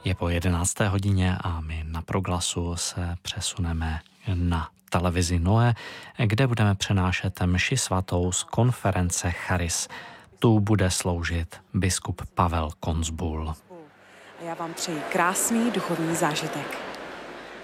Je po 11. hodině a my na Proglasu se přesuneme na televizi Noe, kde budeme přenášet mši svatou z konference Charis. Tu bude sloužit biskup Pavel Konzbul. A já vám přeji krásný duchovní zážitek.